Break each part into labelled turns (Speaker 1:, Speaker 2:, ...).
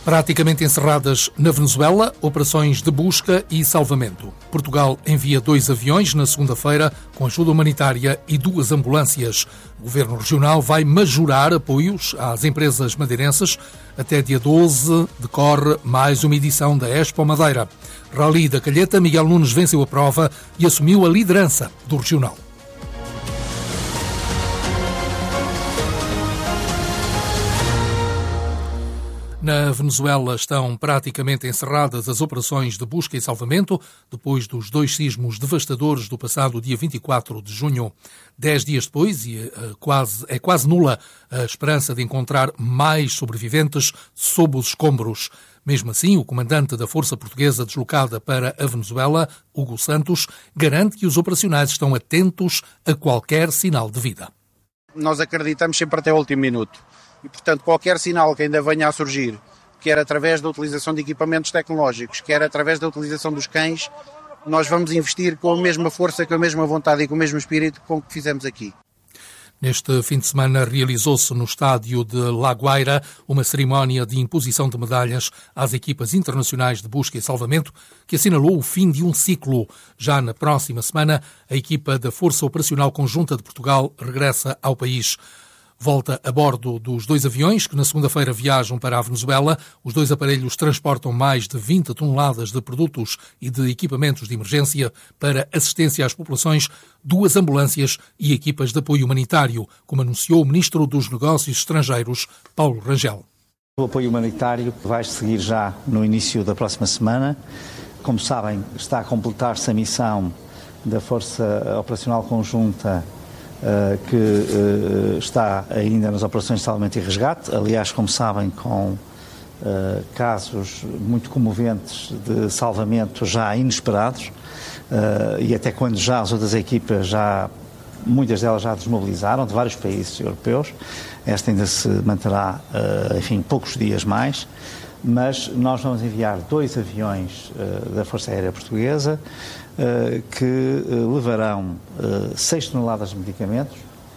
Speaker 1: Praticamente encerradas na Venezuela, operações de busca e salvamento. Portugal envia 2 aviões na segunda-feira com ajuda humanitária e 2 ambulâncias. O Governo Regional vai majorar apoios às empresas madeirenses. Até dia 12 decorre mais uma edição da Expo Madeira. Rally da Calheta, Miguel Nunes venceu a prova e assumiu a liderança do regional. Na Venezuela estão praticamente encerradas as operações de busca e salvamento depois dos 2 sismos devastadores do passado dia 24 de junho. 10 dias depois, e é quase nula a esperança de encontrar mais sobreviventes sob os escombros. Mesmo assim, o comandante da Força Portuguesa deslocada para a Venezuela, Hugo Santos, garante que os operacionais estão atentos a qualquer sinal de vida.
Speaker 2: Nós acreditamos sempre até o último minuto. E, portanto, qualquer sinal que ainda venha a surgir, quer através da utilização de equipamentos tecnológicos, quer através da utilização dos cães, nós vamos investir com a mesma força, com a mesma vontade e com o mesmo espírito com o que fizemos aqui.
Speaker 1: Neste fim de semana realizou-se no estádio de La Guaira uma cerimónia de imposição de medalhas às equipas internacionais de busca e salvamento que assinalou o fim de um ciclo. Já na próxima semana, a equipa da Força Operacional Conjunta de Portugal regressa ao país. Volta a bordo dos 2 aviões que na segunda-feira viajam para a Venezuela. Os 2 aparelhos transportam mais de 20 toneladas de produtos e de equipamentos de emergência para assistência às populações, 2 ambulâncias e equipas de apoio humanitário, como anunciou o Ministro dos Negócios Estrangeiros, Paulo Rangel.
Speaker 3: O apoio humanitário vai seguir já no início da próxima semana. Como sabem, está a completar-se a missão da Força Operacional Conjunta que está ainda nas operações de salvamento e resgate, aliás, como sabem, com casos muito comoventes de salvamento já inesperados, e até quando já as outras equipas, muitas delas já desmobilizaram, de vários países europeus. Esta ainda se manterá, poucos dias mais, mas nós vamos enviar 2 aviões da Força Aérea Portuguesa que levarão 6 toneladas de medicamentos,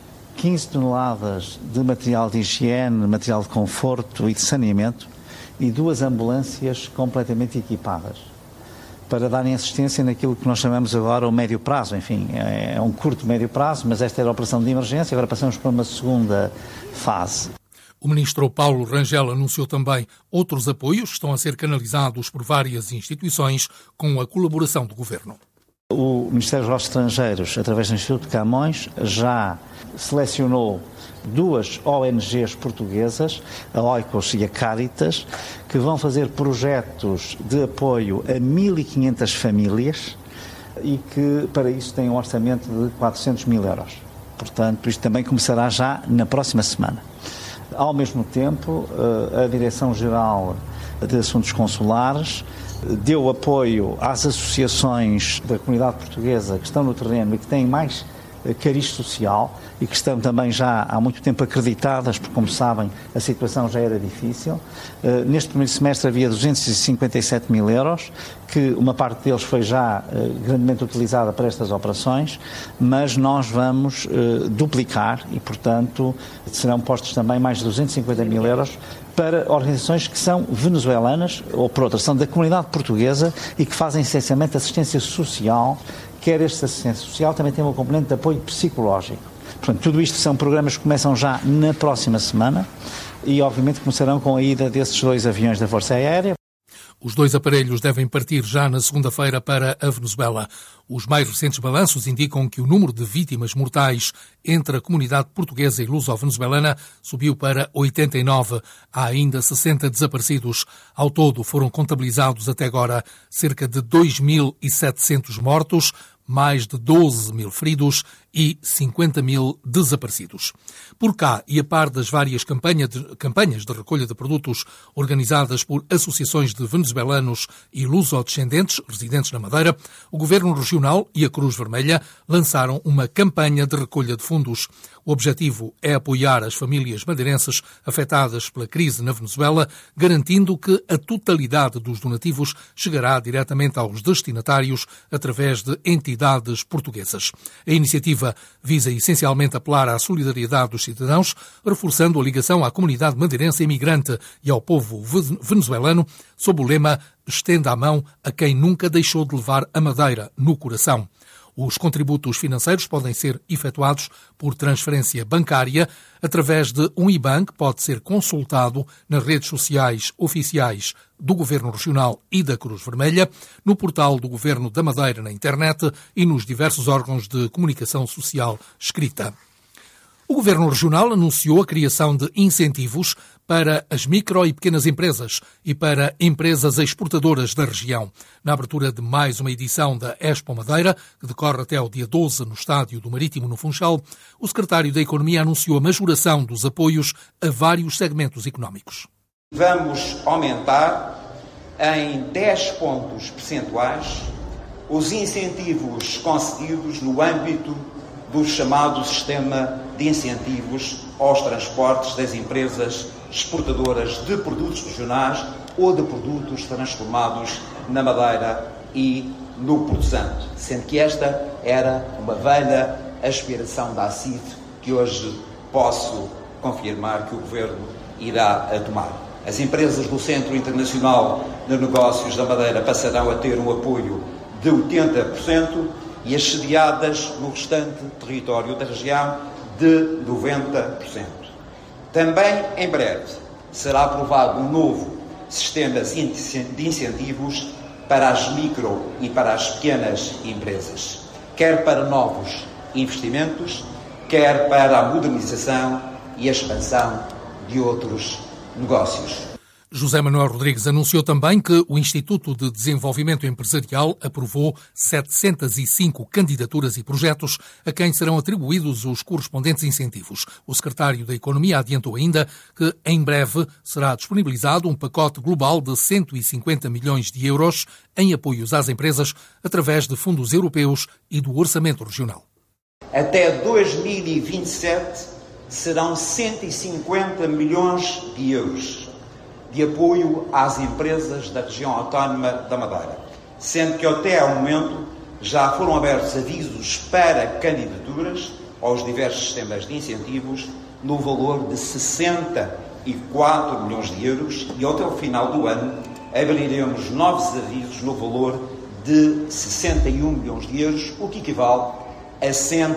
Speaker 3: 15 toneladas de material de higiene, material de conforto e de saneamento e 2 ambulâncias completamente equipadas para darem assistência naquilo que nós chamamos agora o médio prazo. Enfim, é um curto médio prazo, mas esta era a operação de emergência, agora passamos para uma segunda fase.
Speaker 1: O ministro Paulo Rangel anunciou também outros apoios que estão a ser canalizados por várias instituições com a colaboração do Governo.
Speaker 3: O Ministério dos Negócios Estrangeiros, através do Instituto Camões, já selecionou 2 ONGs portuguesas, a Oikos e a Caritas, que vão fazer projetos de apoio a 1.500 famílias e que para isso têm um orçamento de 400 mil euros. Portanto, isto também começará já na próxima semana. Ao mesmo tempo, a Direção-Geral de Assuntos Consulares deu apoio às associações da comunidade portuguesa que estão no terreno e que têm mais cariz social e que estão também já há muito tempo acreditadas, porque, como sabem, a situação já era difícil. Neste primeiro semestre havia 257 mil euros, que uma parte deles foi já grandemente utilizada para estas operações, mas nós vamos duplicar e, portanto, serão postos também mais de 250 mil euros para organizações que são venezuelanas, ou por outra, são da comunidade portuguesa e que fazem essencialmente assistência social. Quer esta assistência social também tem um componente de apoio psicológico. Portanto, tudo isto são programas que começam já na próxima semana e, obviamente, começarão com a ida desses 2 aviões da Força Aérea.
Speaker 1: Os 2 aparelhos devem partir já na segunda-feira para a Venezuela. Os mais recentes balanços indicam que o número de vítimas mortais entre a comunidade portuguesa e luso-venezuelana subiu para 89. Há ainda 60 desaparecidos. Ao todo foram contabilizados até agora cerca de 2.700 mortos, mais de 12 mil feridos e 50 mil desaparecidos. Por cá, e a par das várias campanhas de recolha de produtos organizadas por associações de venezuelanos e luso-descendentes residentes na Madeira, o Governo Regional e a Cruz Vermelha lançaram uma campanha de recolha de fundos. O objetivo é apoiar as famílias madeirenses afetadas pela crise na Venezuela, garantindo que a totalidade dos donativos chegará diretamente aos destinatários através de entidades portuguesas. A iniciativa iniciativa visa essencialmente apelar à solidariedade dos cidadãos, reforçando a ligação à comunidade madeirense imigrante e ao povo venezuelano, sob o lema "Estenda a mão a quem nunca deixou de levar a Madeira no coração". Os contributos financeiros podem ser efetuados por transferência bancária através de um IBAN que pode ser consultado nas redes sociais oficiais do Governo Regional e da Cruz Vermelha, no portal do Governo da Madeira na internet e nos diversos órgãos de comunicação social escrita. O Governo Regional anunciou a criação de incentivos para as micro e pequenas empresas e para empresas exportadoras da região. Na abertura de mais uma edição da Expo Madeira, que decorre até o dia 12 no Estádio do Marítimo, no Funchal, o secretário da Economia anunciou a majoração dos apoios a vários segmentos económicos.
Speaker 4: Vamos aumentar em 10 pontos percentuais os incentivos concedidos no âmbito do chamado sistema de incentivos aos transportes das empresas exportadoras de produtos regionais ou de produtos transformados na Madeira e no Porto Santo, sendo que esta era uma velha aspiração da ACIF que hoje posso confirmar que o Governo irá tomar. As empresas do Centro Internacional de Negócios da Madeira passarão a ter um apoio de 80% e as sediadas no restante território da região de 90%. Também, em breve, será aprovado um novo sistema de incentivos para as micro e para as pequenas empresas, quer para novos investimentos, quer para a modernização e a expansão de outros negócios.
Speaker 1: José Manuel Rodrigues anunciou também que o Instituto de Desenvolvimento Empresarial aprovou 705 candidaturas e projetos a quem serão atribuídos os correspondentes incentivos. O secretário da Economia adiantou ainda que, em breve, será disponibilizado um pacote global de 150 milhões de euros em apoios às empresas através de fundos europeus e do Orçamento Regional.
Speaker 4: Até 2027 serão 150 milhões de euros de apoio às empresas da região autónoma da Madeira, sendo que até ao momento já foram abertos avisos para candidaturas aos diversos sistemas de incentivos no valor de 64 milhões de euros e até o final do ano abriremos novos avisos no valor de 61 milhões de euros, o que equivale a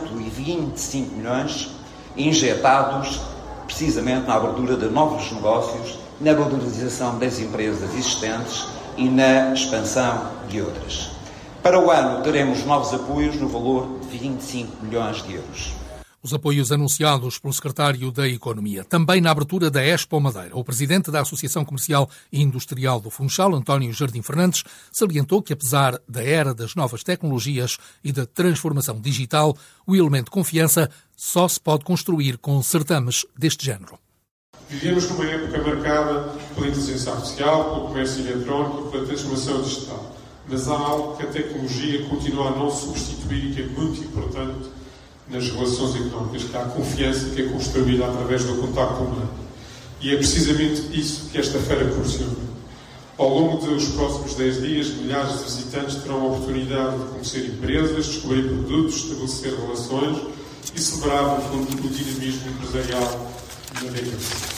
Speaker 4: 125 milhões injetados precisamente na abertura de novos negócios, na modernização das empresas existentes e na expansão de outras. Para o ano teremos novos apoios no valor de 25 milhões de euros.
Speaker 1: Os apoios anunciados pelo secretário da Economia. Também na abertura da Expo Madeira, o presidente da Associação Comercial e Industrial do Funchal, António Jardim Fernandes, salientou que, apesar da era das novas tecnologias e da transformação digital, o elemento de confiança só se pode construir com certames deste género.
Speaker 5: Vivemos numa época marcada pela inteligência artificial, pelo comércio eletrónico e pela transformação digital. Mas há algo que a tecnologia continua a não substituir e que é muito importante nas relações económicas, que há a confiança que é construída através do contacto humano. E é precisamente isso que esta feira proporciona. Ao longo dos próximos 10 dias, milhares de visitantes terão a oportunidade de conhecer empresas, descobrir produtos, estabelecer relações e celebrar, no fundo, o dinamismo empresarial madeirense.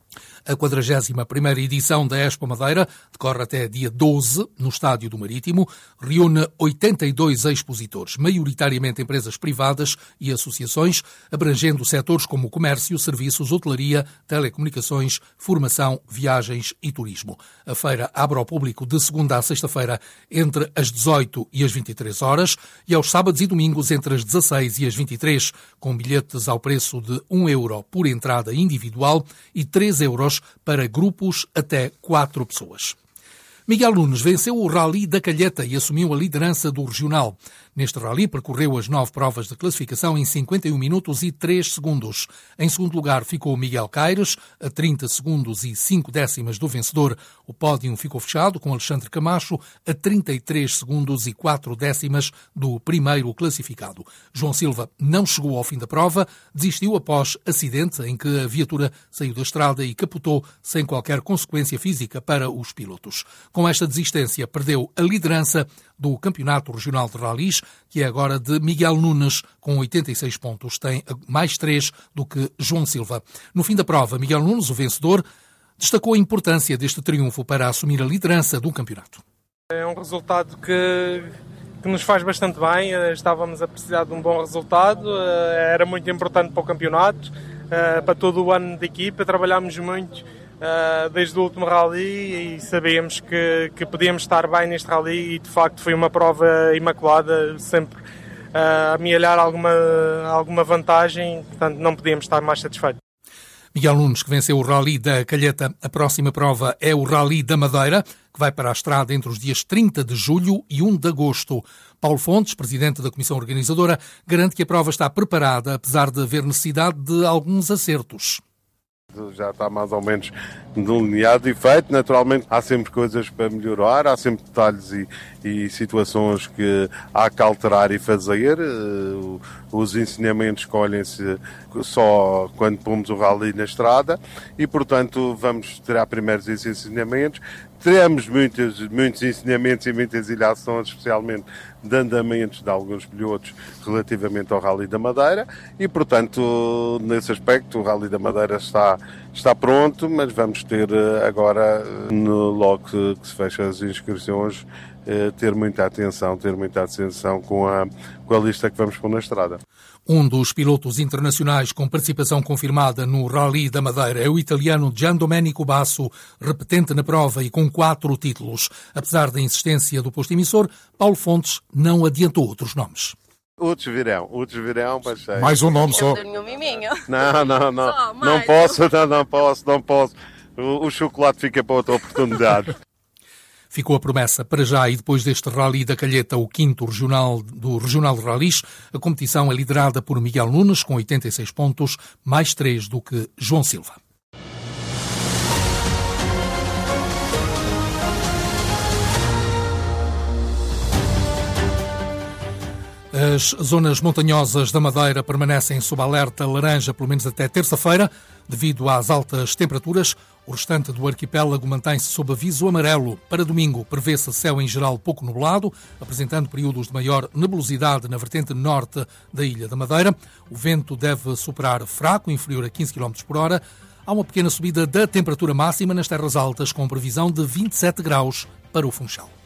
Speaker 1: A 41ª edição da Expo Madeira decorre até dia 12 no Estádio do Marítimo, reúne 82 expositores, maioritariamente empresas privadas e associações, abrangendo setores como comércio, serviços, hotelaria, telecomunicações, formação, viagens e turismo. A feira abre ao público de segunda a sexta-feira entre as 18 e as 23 horas e aos sábados e domingos entre as 16 e as 23, com bilhetes ao preço de €1 por entrada individual e €3 para grupos até 4 pessoas. Miguel Nunes venceu o Rally da Calheta e assumiu a liderança do regional. Neste rally percorreu as 9 provas de classificação em 51 minutos e 3 segundos. Em segundo lugar ficou Miguel Caires, a 30 segundos e 5 décimas do vencedor. O pódio ficou fechado com Alexandre Camacho, a 33 segundos e 4 décimas do primeiro classificado. João Silva não chegou ao fim da prova, desistiu após acidente em que a viatura saiu da estrada e capotou sem qualquer consequência física para os pilotos. Com esta desistência, perdeu a liderança do Campeonato Regional de Rallys, que é agora de Miguel Nunes, com 86 pontos. Tem mais 3 do que João Silva. No fim da prova, Miguel Nunes, o vencedor, destacou a importância deste triunfo para assumir a liderança do campeonato.
Speaker 6: É um resultado que nos faz bastante bem. Estávamos a precisar de um bom resultado, era muito importante para o campeonato, para todo o ano de equipa. Trabalhámos muito desde o último rally e sabíamos que podíamos estar bem neste rally e de facto foi uma prova imaculada, sempre a amealhar alguma vantagem, portanto não podíamos estar mais satisfeitos.
Speaker 1: Miguel Nunes, que venceu o Rally da Calheta. A próxima prova é o Rally da Madeira, que vai para a estrada entre os dias 30 de julho e 1 de agosto. Paulo Fontes, presidente da comissão organizadora, garante que a prova está preparada, apesar de haver necessidade de alguns acertos.
Speaker 7: Já está mais ou menos delineado e feito. Naturalmente há sempre coisas para melhorar, há sempre detalhes e situações que há que alterar e fazer. Os ensinamentos colhem-se só quando pomos o rally na estrada e, portanto, vamos tirar primeiros esses ensinamentos. Teremos muitos ensinamentos e muitas ilhações, especialmente de andamentos de alguns pilotos relativamente ao Rally da Madeira e, portanto, nesse aspecto o Rally da Madeira está pronto, mas vamos ter agora, logo que se fecham as inscrições, ter muita atenção com a lista que vamos pôr na estrada.
Speaker 1: Um dos pilotos internacionais com participação confirmada no Rally da Madeira é o italiano Giandomenico Basso, repetente na prova e com 4 títulos. Apesar da insistência do posto emissor, Paulo Fontes não adiantou outros nomes.
Speaker 7: Outros virão, mas...
Speaker 1: Mais um nome só.
Speaker 7: Não posso. O chocolate fica para outra oportunidade.
Speaker 1: Ficou a promessa para já e depois deste Rally da Calheta, o 5º regional do Regional de Rallys. A competição é liderada por Miguel Nunes, com 86 pontos, mais 3 do que João Silva. As zonas montanhosas da Madeira permanecem sob alerta laranja pelo menos até terça-feira. Devido às altas temperaturas, o restante do arquipélago mantém-se sob aviso amarelo. Para domingo, prevê-se céu em geral pouco nublado, apresentando períodos de maior nebulosidade na vertente norte da Ilha da Madeira. O vento deve soprar fraco, inferior a 15 km por hora. Há uma pequena subida da temperatura máxima nas terras altas, com previsão de 27 graus para o Funchal.